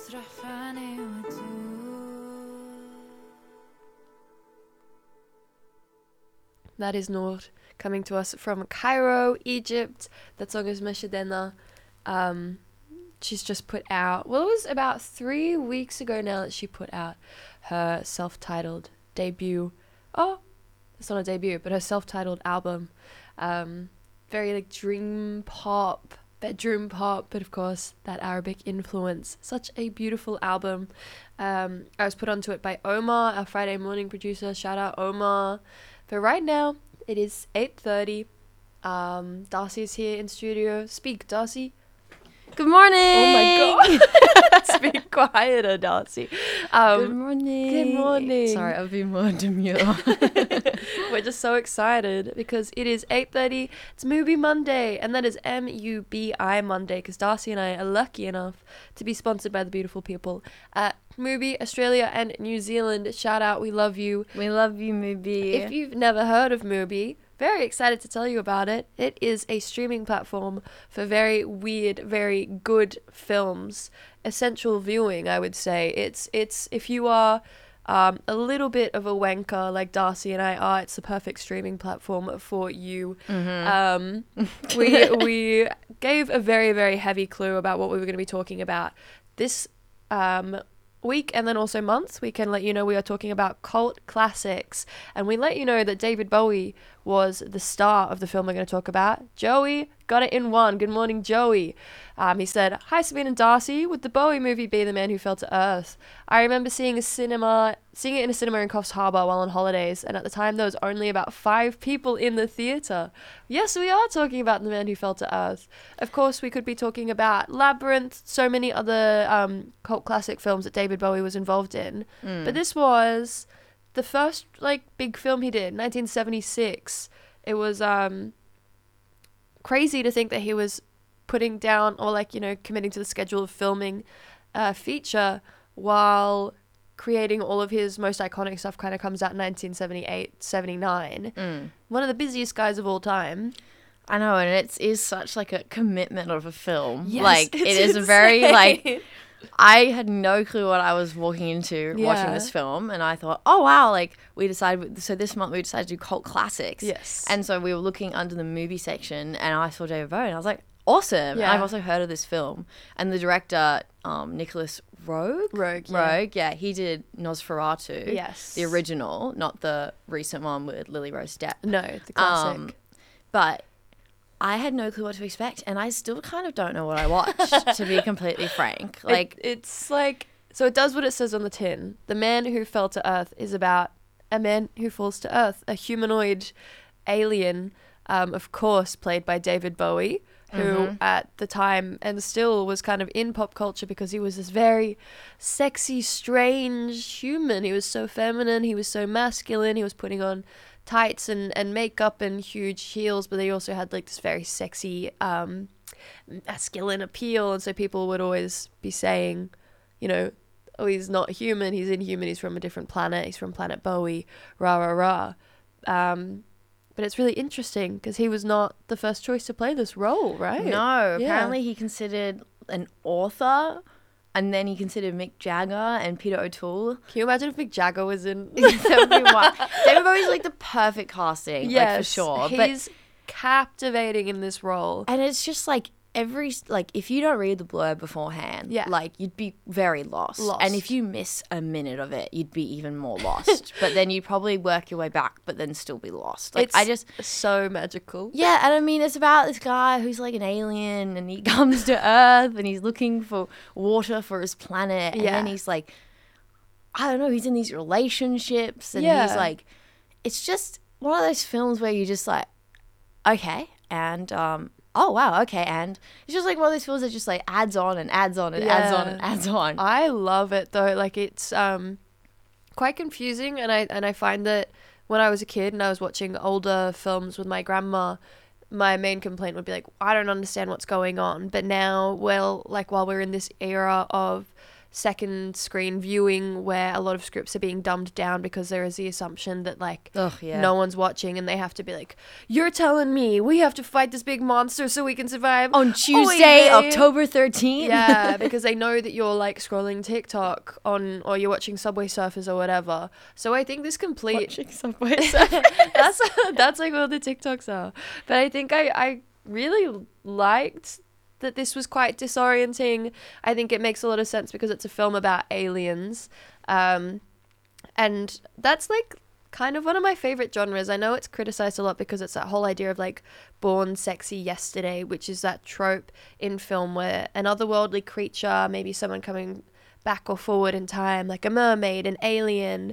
That is Noor coming to us from Cairo, Egypt. That song is Meshadena. She's just put out, well, it was about 3 weeks ago now that she put out her self-titled debut. Oh, it's not a debut, but her self-titled album. Very like dream pop, bedroom pop, but of course that Arabic influence. Such a beautiful album. I was put onto it by Omar, our Friday morning producer. Shout out Omar. But right now it is 8:30. Darcy's here in studio. Speak, Darcy. Good morning. Oh my god. Speak quieter, Darcy. Good morning. Good morning. Sorry, I've been more demure. We're just so excited because it is 8:30. It's Mubi Monday, and that is MUBI Monday because Darcy and I are lucky enough to be sponsored by the beautiful people at Mubi Australia and New Zealand. Shout out, we love you. We love you, Mubi. If you've never heard of Mubi, very excited to tell you about it. It is a streaming platform for very weird, very good films. Essential viewing, I would say. It's if you are a little bit of a wanker like Darcy and I are, it's the perfect streaming platform for you. Mm-hmm. We gave a very, very heavy clue about what we were going to be talking about this week and then also month. We can let you know we are talking about cult classics, and we let you know that David Bowie was the star of the film we're going to talk about. Joey got it in one. Good morning, Joey. He said, "Hi, Sabine and Darcy. Would the Bowie movie be The Man Who Fell to Earth? I remember seeing it in a cinema in Coffs Harbour while on holidays, and at the time there was only about 5 people in the theatre." Yes, we are talking about The Man Who Fell to Earth. Of course, we could be talking about Labyrinth, so many other cult classic films that David Bowie was involved in. But this was the first big film he did, 1976. It was crazy to think that he was putting down or committing to the schedule of filming a feature while creating all of his most iconic stuff. Kind of comes out in 1978, 79. One of the busiest guys of all time. I know, and it is such a commitment of a film. Yes, it is a very I had no clue what I was walking into watching this film, and I thought, oh wow, we decided, so this month we decided to do cult classics. Yes. And so we were looking under the movie section, and I saw David Bowie, and I was like, awesome. Yeah. And I've also heard of this film, and the director, Nicholas Roeg, he did Nosferatu. Yes. The original, not the recent one with Lily Rose Depp. No, the classic. But I had no clue what to expect, and I still kind of don't know what I watched, to be completely frank. So it does what it says on the tin. The Man Who Fell to Earth is about a man who falls to Earth, a humanoid alien, of course, played by David Bowie, who at the time and still was kind of in pop culture because he was this very sexy, strange human. He was so feminine, he was so masculine, he was putting on tights and makeup and huge heels, but they also had this very sexy masculine appeal, and so people would always be saying, oh, he's not human, he's inhuman, he's from a different planet, he's from Planet Bowie, rah rah rah. But it's really interesting because he was not the first choice to play this role, right? No, apparently he considered an author, and then he considered Mick Jagger and Peter O'Toole. Can you imagine if Mick Jagger was in? David Bowie's the perfect casting, for sure. He's captivating in this role. And it's just if you don't read the blurb beforehand, you'd be very lost. And if you miss a minute of it, you'd be even more lost. But then you'd probably work your way back, but then still be lost. It's so magical. Yeah, and I mean, it's about this guy who's an alien, and he comes to Earth, and he's looking for water for his planet, and then he's I don't know, he's in these relationships, and he's it's just one of those films where you just okay, and oh wow, okay, and it's just one of those films that just adds on and adds on and adds on and adds on. I love it though. It's quite confusing, and I find that when I was a kid and I was watching older films with my grandma, my main complaint would be I don't understand what's going on. But now, while we're in this era of second screen viewing where a lot of scripts are being dumbed down because there is the assumption that like no one's watching and they have to be like, you're telling me we have to fight this big monster so we can survive on Tuesday, October 13th. Yeah, because they know that you're like scrolling TikTok or you're watching Subway Surfers or whatever. So I think this watching Subway Surfers. that's like what the TikToks are. But I think I really liked that this was quite disorienting. I think it makes a lot of sense because it's a film about aliens. And that's like kind of one of my favorite genres. I know it's criticized a lot because it's that whole idea of like born sexy yesterday, which is that trope in film where an otherworldly creature, maybe someone back or forward in time, like a mermaid, an alien,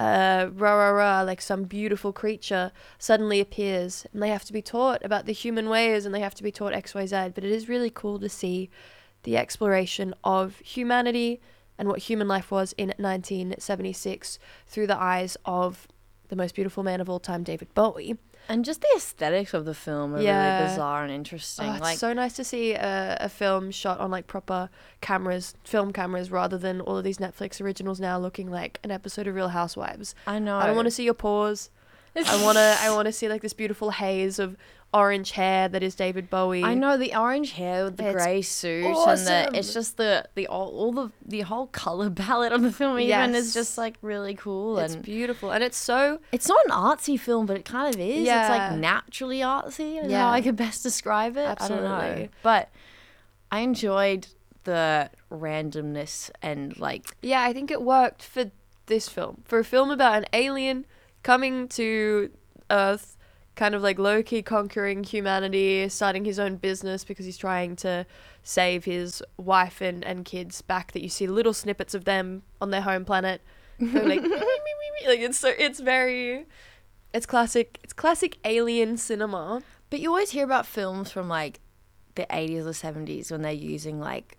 like some beautiful creature suddenly appears and they have to be taught about the human ways and they have to be taught XYZ. But it is really cool to see the exploration of humanity and what human life was in 1976 through the eyes of the most beautiful man of all time, David Bowie. And just the aesthetics of the film are really bizarre and interesting. Oh, it's so nice to see a film shot on like proper film cameras, rather than all of these Netflix originals now looking like an episode of Real Housewives. I know. I don't want to see your pores. I want to see like this beautiful haze of orange hair that is David Bowie. I know, the orange hair with the grey suit awesome. And it's just the whole color palette of the film even is just like really cool. It's beautiful and it's not an artsy film, but it kind of is. It's like naturally artsy is how I could best describe it. Absolutely. I don't know, but I enjoyed the randomness and like I think it worked for this film, for a film about an alien coming to Earth, kind of like low-key conquering humanity, starting his own business because he's trying to save his wife and kids back, that you see little snippets of them on their home planet going like like it's classic alien cinema. But you always hear about films from like the 80s or 70s when they're using like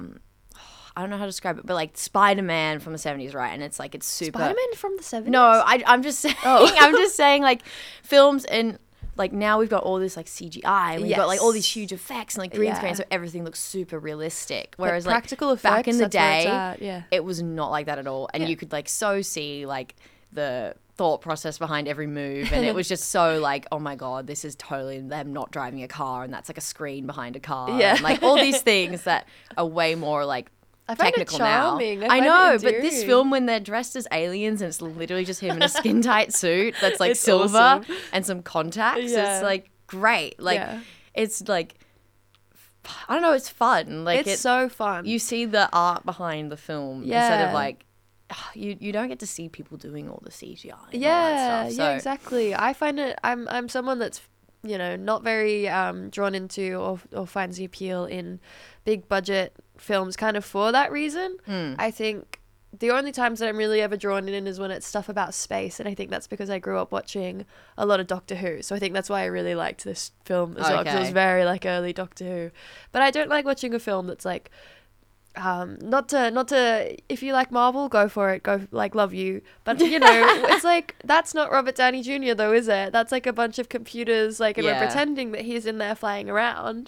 I don't know how to describe it, but like Spider-Man from the 70s, right? And it's like, it's super... Spider-Man from the 70s? No, I'm just saying, I'm just saying like films, and like now we've got all this like CGI and we've got like all these huge effects and like green screen, so everything looks super realistic. Whereas like practical effects, back in the day, it was not like that at all. And you could like see like the thought process behind every move, and it was just so like, oh my god, this is totally them not driving a car and that's like a screen behind a car. And like all these things that are way more like I find technical it charming. now. I know, but this film when they're dressed as aliens and it's literally just him in a skin tight suit that's like silver awesome. And some contacts, it's like great. Like it's like, I don't know, it's fun. Like it's so fun. You see the art behind the film instead of like you don't get to see people doing all the CGI. And all that stuff. So, exactly. I find it. I'm someone that's not very drawn into or finds the appeal in big budget films kind of for that reason. I think the only times that I'm really ever drawn in is when it's stuff about space, and I think that's because I grew up watching a lot of Doctor Who, so I think that's why I really liked this film as well, because it was very like early Doctor Who. But I don't like watching a film that's like not to if you like Marvel, go for it, go like love you, but it's like that's not Robert Downey Jr. though, is it? That's like a bunch of computers like and we're pretending that he's in there flying around.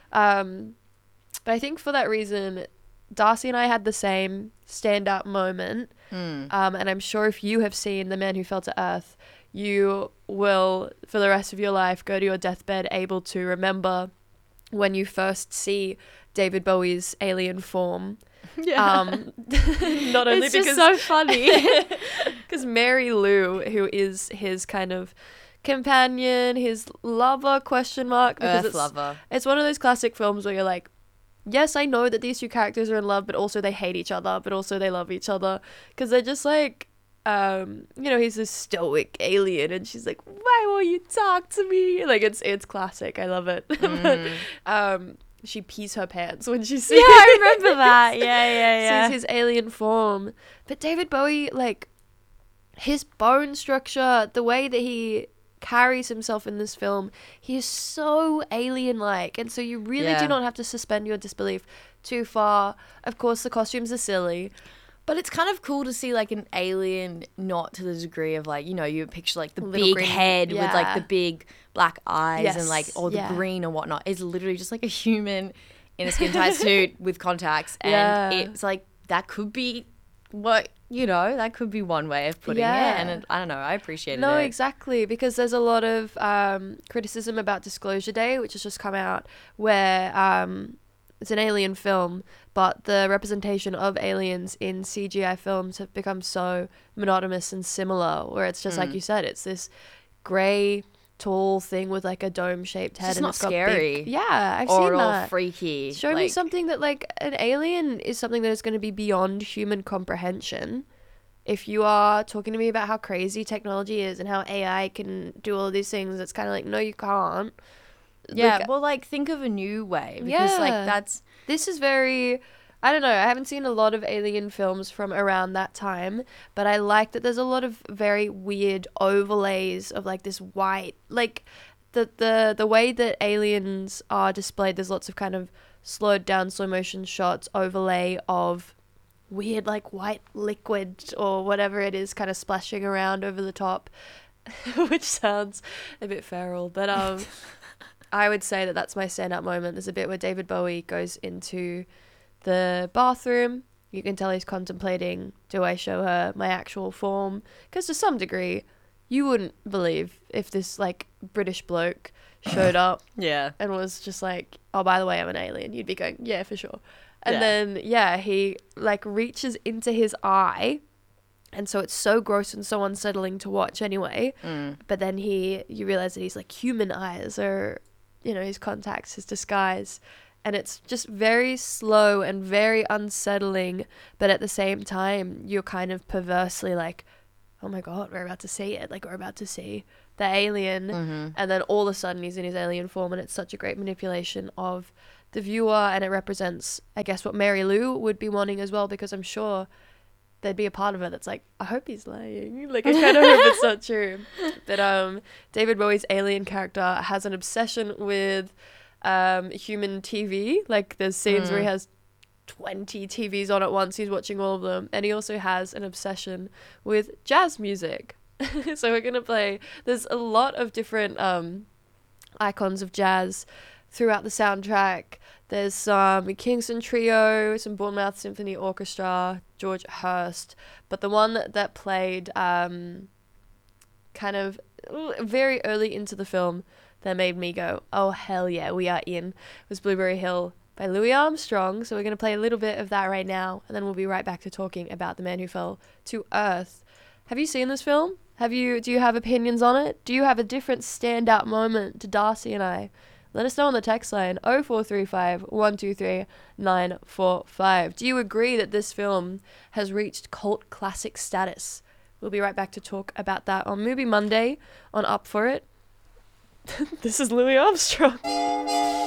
But I think for that reason, Darcy and I had the same stand-up moment. And I'm sure if you have seen The Man Who Fell to Earth, you will, for the rest of your life, go to your deathbed able to remember when you first see David Bowie's alien form. Not only it's because just so funny. Because Mary Lou, who is his kind of companion, his lover, because it's one of those classic films where you're like, yes, I know that these two characters are in love, but also they hate each other, but also they love each other, because they're just like, he's this stoic alien, and she's like, why won't you talk to me? Like, it's classic. I love it. But, she pees her pants when she sees I remember that. Yeah. sees his alien form. But David Bowie, like, his bone structure, the way that he carries himself in this film, he is so alien-like, and so you really do not have to suspend your disbelief too far. Of course, the costumes are silly, but it's kind of cool to see like an alien, not to the degree of like, you picture like the little big green head with like the big black eyes and like all the Yeah. green and whatnot. It's literally just like a human in a skin tight suit with contacts, and it's like that could be that could be one way of putting it. And I don't know, I appreciated it. No, exactly, because there's a lot of criticism about Disclosure Day, which has just come out, where it's an alien film, but the representation of aliens in CGI films have become so monotonous and similar, where it's just like you said, it's this grey tall thing with like a dome-shaped head. It's and not it's got scary. I've or seen all that. Freaky. Show me something that, like, an alien is something that is going to be beyond human comprehension. If you are talking to me about how crazy technology is and how AI can do all of these things, it's kind of like, no, you can't. Yeah, like, well, like, think of a new way, because like this is very, I don't know, I haven't seen a lot of alien films from around that time, but I like that there's a lot of very weird overlays of like this white, like the way that aliens are displayed, there's lots of kind of slowed down slow motion shots, overlay of weird like white liquid or whatever it is kind of splashing around over the top, which sounds a bit feral, but I would say that that's my standout moment. There's a bit where David Bowie goes into the bathroom. You can tell he's contemplating, do I show her my actual form? Because to some degree, you wouldn't believe if this like British bloke showed up and was just like, oh, by the way, I'm an alien. You'd be going, yeah, for sure. And then, he like reaches into his eye. And so it's so gross and so unsettling to watch anyway. But then you realize that he's like human eyes are, his contacts, his disguise. And it's just very slow and very unsettling. But at the same time, you're kind of perversely like, oh my God, we're about to see it. Like, we're about to see the alien. And then all of a sudden he's in his alien form. And it's such a great manipulation of the viewer. And it represents, I guess, what Mary Lou would be wanting as well. Because I'm sure there'd be a part of it that's like, I hope he's lying. Like, I kind of hope it's not true. But David Bowie's alien character has an obsession with human TV. Like, there's scenes where he has 20 TVs on at once. He's watching all of them. And he also has an obsession with jazz music. So we're going to play... There's a lot of different icons of jazz throughout the soundtrack. There's some Kingston Trio, some Bournemouth Symphony Orchestra, George Hurst. But the one that played kind of very early into the film that made me go, oh, hell yeah, we are in, was Blueberry Hill by Louis Armstrong. So we're going to play a little bit of that right now, and then we'll be right back to talking about The Man Who Fell to Earth. Have you seen this film? Do you have opinions on it? Do you have a different standout moment to Darcy and I? Let us know on the text line 0435 123 945. Do you agree that this film has reached cult classic status? We'll be right back to talk about that on Movie Monday on Up For It. This is Louis Armstrong.